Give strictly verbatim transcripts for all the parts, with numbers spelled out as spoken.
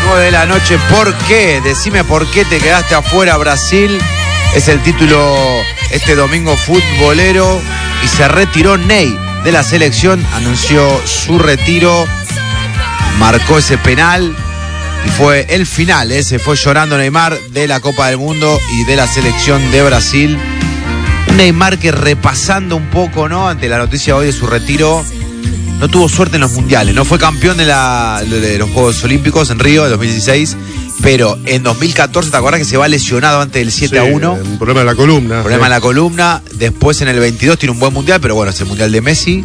domingo de la noche. ¿Por qué? Decime por qué te quedaste afuera, Brasil. Es el título este domingo futbolero. Y se retiró Ney de la selección. Anunció su retiro. Marcó ese penal. Y fue el final, ¿eh? Se fue llorando Neymar de la Copa del Mundo y de la selección de Brasil. Un Neymar que, repasando un poco, ¿no?, ante la noticia hoy de su retiro, no tuvo suerte en los mundiales. No fue campeón de, la, de los Juegos Olímpicos en Río de dos mil dieciséis, pero en dos mil catorce, ¿te acordás que se va lesionado antes del siete a uno? Un problema en la columna. Problema sí. en la columna. Después en el veintidós tiene un buen mundial, pero bueno, es el mundial de Messi.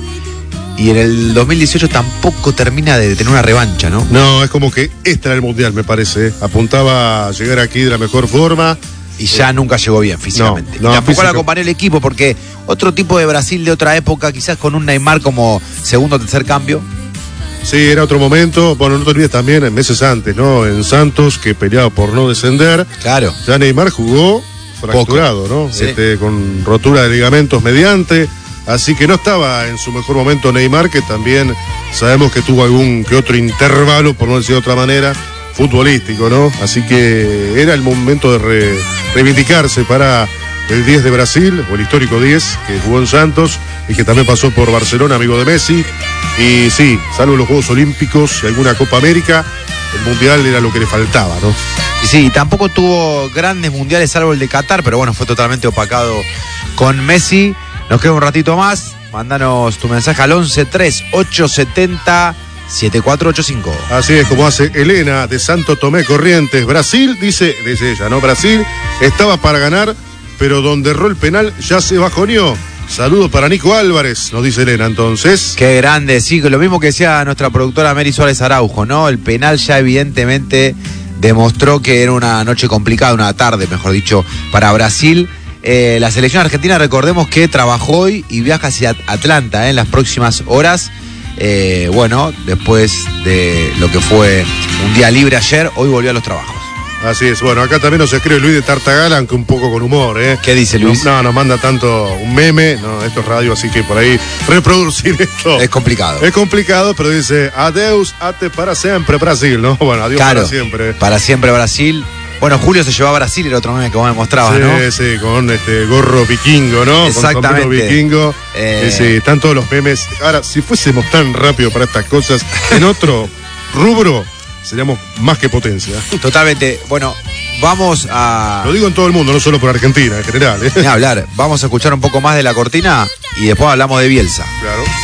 Y en el dos mil dieciocho tampoco termina de tener una revancha, ¿no? No, es como que este era el mundial, me parece. Apuntaba a llegar aquí de la mejor forma. Y ya eh, nunca llegó bien físicamente. No, no, y tampoco físico. la acompañó el equipo, porque otro tipo de Brasil de otra época, quizás con un Neymar como segundo o tercer cambio. Sí, era otro momento. Bueno, no te olvides también, meses antes, ¿no? En Santos, que peleaba por no descender. Claro. Ya Neymar jugó fracturado, Poco. ¿no? Sí. Este, con rotura de ligamentos mediante. Así que no estaba en su mejor momento Neymar, que también sabemos que tuvo algún que otro intervalo, por no decir de otra manera, futbolístico, ¿no? Así que era el momento de re, reivindicarse para el diez de Brasil, o el histórico diez, que jugó en Santos y que también pasó por Barcelona, amigo de Messi. Y sí, salvo los Juegos Olímpicos y alguna Copa América, el Mundial era lo que le faltaba, ¿no? Y sí, tampoco tuvo grandes mundiales salvo el de Qatar, pero bueno, fue totalmente opacado con Messi. Nos queda un ratito más. Mándanos tu mensaje al once tres ocho setenta siete cuatro ocho cinco. Así es como hace Elena de Santo Tomé Corrientes. Brasil, dice, dice ella, ¿no? Brasil estaba para ganar, pero donde erró el penal ya se bajoneó. Saludos para Nico Álvarez, nos dice Elena, entonces. Qué grande, sí, lo mismo que decía nuestra productora Mary Suárez Araujo, ¿no? El penal ya evidentemente demostró que era una noche complicada, una tarde, mejor dicho, para Brasil. Eh, la selección argentina, recordemos que trabajó hoy y viaja hacia Atlanta eh, en las próximas horas. Eh, bueno, después de lo que fue un día libre ayer, hoy volvió a los trabajos. Así es, bueno, acá también nos escribe Luis de Tartagala, aunque un poco con humor, ¿eh? ¿Qué dice Luis? No, no nos manda tanto un meme, no, esto es radio, así que por ahí reproducir esto es complicado. Es complicado, pero dice, adeus, ate para siempre Brasil, ¿no? Bueno, adiós claro, para siempre. Para siempre Brasil. Bueno, Julio se llevó a Brasil, el otro meme que vos me mostrabas, sí, ¿no? Sí, sí, con este gorro vikingo, ¿no? Exactamente. Con vikingo. Eh... Sí, sí, están todos los memes. Ahora, si fuésemos tan rápido para estas cosas, en otro rubro, seríamos más que potencia. Totalmente. Bueno, vamos a... Lo digo en todo el mundo, no solo por Argentina, en general, ¿eh? Ni hablar. Vamos a escuchar un poco más de la cortina y después hablamos de Bielsa. Claro.